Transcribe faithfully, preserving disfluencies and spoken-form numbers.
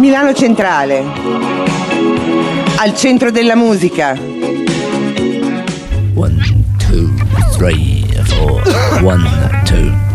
Milano Centrale, al centro della musica. One, two, three, four. One, two.